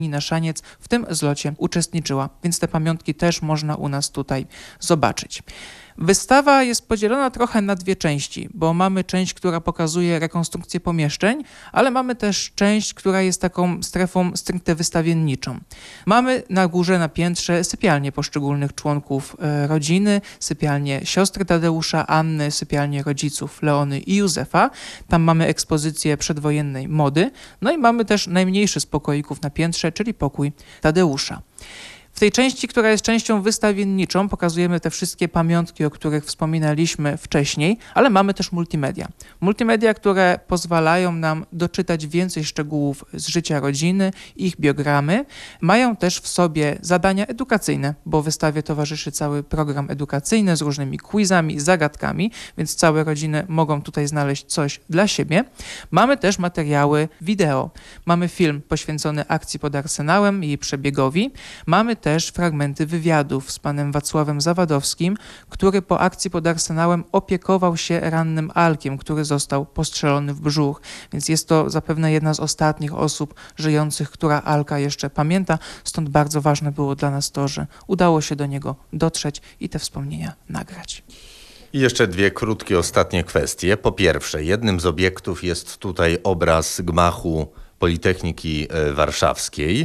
Nina Szaniec w tym zlocie uczestniczyła, więc te pamiątki też można u nas tutaj zobaczyć. Wystawa jest podzielona trochę na dwie części, bo mamy część, która pokazuje rekonstrukcję pomieszczeń, ale mamy też część, która jest taką strefą stricte wystawienniczą. Mamy na górze, na piętrze sypialnie poszczególnych członków rodziny, sypialnie siostry Tadeusza, Anny, sypialnie rodziców Leony i Józefa. Tam mamy ekspozycję przedwojennej mody, no i mamy też najmniejszy z pokoików na piętrze, czyli pokój Tadeusza. W tej części, która jest częścią wystawienniczą, pokazujemy te wszystkie pamiątki, o których wspominaliśmy wcześniej, ale mamy też multimedia. Multimedia, które pozwalają nam doczytać więcej szczegółów z życia rodziny, ich biogramy. Mają też w sobie zadania edukacyjne, bo wystawie towarzyszy cały program edukacyjny z różnymi quizami, zagadkami, więc całe rodziny mogą tutaj znaleźć coś dla siebie. Mamy też materiały wideo. Mamy film poświęcony akcji pod Arsenałem i jej przebiegowi. Mamy też fragmenty wywiadów z panem Wacławem Zawadowskim, który po akcji pod Arsenałem opiekował się rannym Alkiem, który został postrzelony w brzuch. Więc jest to zapewne jedna z ostatnich osób żyjących, która Alka jeszcze pamięta. Stąd bardzo ważne było dla nas to, że udało się do niego dotrzeć i te wspomnienia nagrać. I jeszcze dwie krótkie, ostatnie kwestie. Po pierwsze, jednym z obiektów jest tutaj obraz gmachu Politechniki Warszawskiej.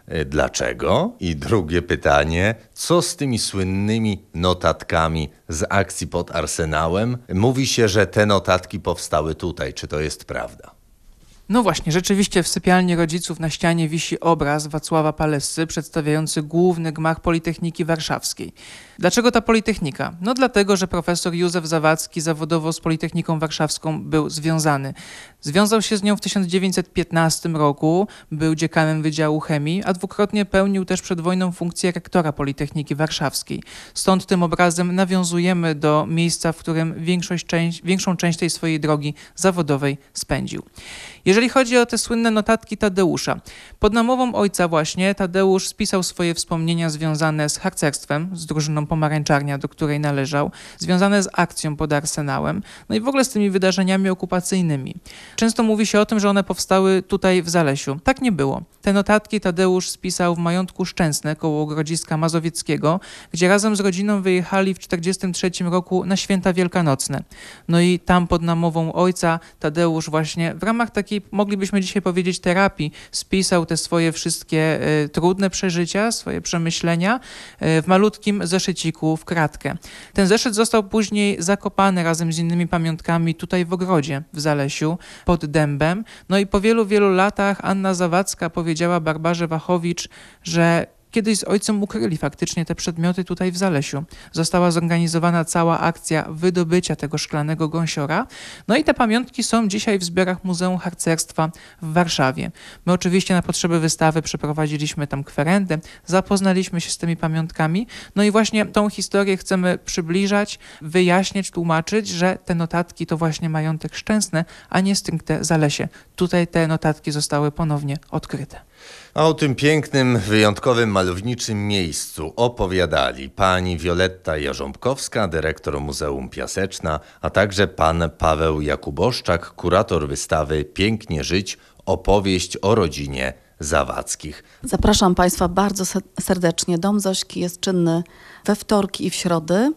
Dlaczego? I drugie pytanie, co z tymi słynnymi notatkami z akcji pod Arsenałem? Mówi się, że te notatki powstały tutaj. Czy to jest prawda? No właśnie, rzeczywiście w sypialni rodziców na ścianie wisi obraz Wacława Palessy przedstawiający główny gmach Politechniki Warszawskiej. Dlaczego ta Politechnika? No dlatego, że profesor Józef Zawadzki zawodowo z Politechniką Warszawską był związany. Związał się z nią w 1915 roku, był dziekanem Wydziału Chemii, a dwukrotnie pełnił też przed wojną funkcję rektora Politechniki Warszawskiej. Stąd tym obrazem nawiązujemy do miejsca, w którym większą część tej swojej drogi zawodowej spędził. Jeżeli chodzi o te słynne notatki Tadeusza, pod namową ojca właśnie Tadeusz spisał swoje wspomnienia związane z harcerstwem, z drużyną Pomarańczarnia, do której należał, związane z akcją pod Arsenałem, no i w ogóle z tymi wydarzeniami okupacyjnymi. Często mówi się o tym, że one powstały tutaj w Zalesiu. Tak nie było. Te notatki Tadeusz spisał w majątku Szczęsne koło Grodziska Mazowieckiego, gdzie razem z rodziną wyjechali w 1943 roku na święta wielkanocne. No i tam pod namową ojca Tadeusz właśnie w ramach takiej, moglibyśmy dzisiaj powiedzieć, terapii spisał te swoje wszystkie trudne przeżycia, swoje przemyślenia w malutkim zeszyciku w kratkę. Ten zeszyt został później zakopany razem z innymi pamiątkami tutaj w ogrodzie w Zalesiu pod dębem. No i po wielu, wielu latach Anna Zawadzka powiedziała Barbarze Wachowicz, że kiedyś z ojcem ukryli faktycznie te przedmioty tutaj w Zalesiu. Została zorganizowana cała akcja wydobycia tego szklanego gąsiora. No i te pamiątki są dzisiaj w zbiorach Muzeum Harcerstwa w Warszawie. My oczywiście na potrzeby wystawy przeprowadziliśmy tam kwerendę, zapoznaliśmy się z tymi pamiątkami. No i właśnie tą historię chcemy przybliżać, wyjaśnić, tłumaczyć, że te notatki to właśnie majątek Szczęsny, a nie stricte Zalesie. Tutaj te notatki zostały ponownie odkryte. A o tym pięknym, wyjątkowym, malowniczym miejscu opowiadali pani Wioletta Jarząbkowska, dyrektor Muzeum Piaseczna, a także pan Paweł Jakuboszczak, kurator wystawy Pięknie żyć, opowieść o rodzinie Zawadckich. Zapraszam Państwa bardzo serdecznie. Dom Zośki jest czynny we wtorki i w środy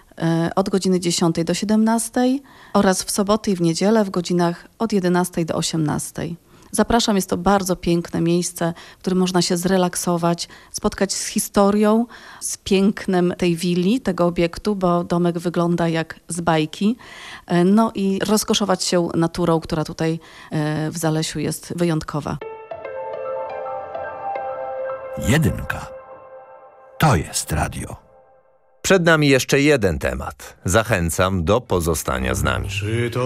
od godziny 10 do 17 oraz w soboty i w niedzielę w godzinach od 11 do 18. Zapraszam, jest to bardzo piękne miejsce, w którym można się zrelaksować, spotkać z historią, z pięknem tej willi, tego obiektu, bo domek wygląda jak z bajki. No i rozkoszować się naturą, która tutaj w Zalesiu jest wyjątkowa. Jedynka. To jest radio. Przed nami jeszcze jeden temat. Zachęcam do pozostania z nami.